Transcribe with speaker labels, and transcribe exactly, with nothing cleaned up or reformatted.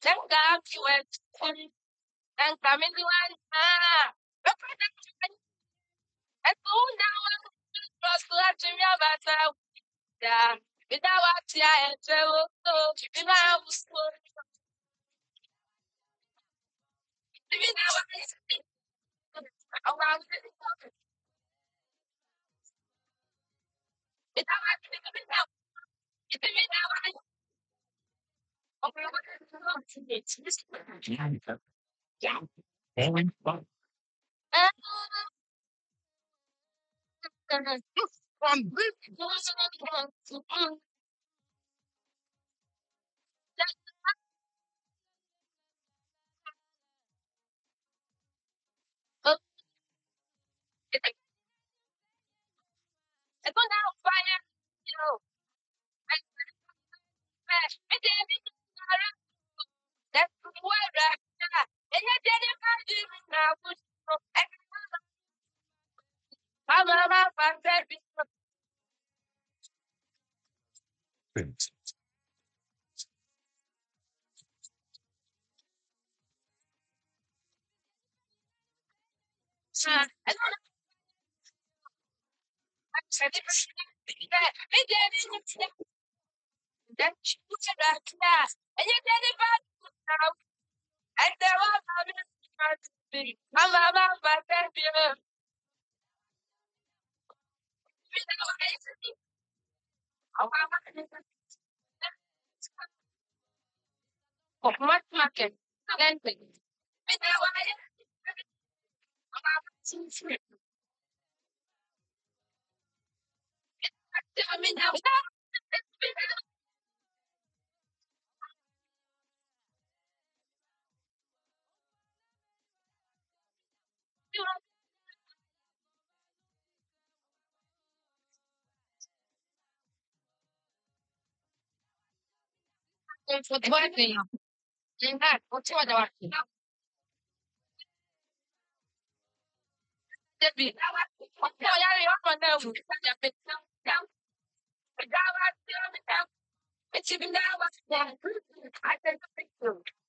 Speaker 1: Thank God you went. And coming to one. Ah. And so now, just let me have a without what I had to so if I was living out around without it's on fire, you know. That's what I and you did it for you now. I'm a fantastic. I said it. That you said that class. And you did it for now. And there was a I'm a fantastic. Of much market. Then things. I mean, now, what do you in that? What's what I want? Debbie, what tell you up on them? It's even now. I said,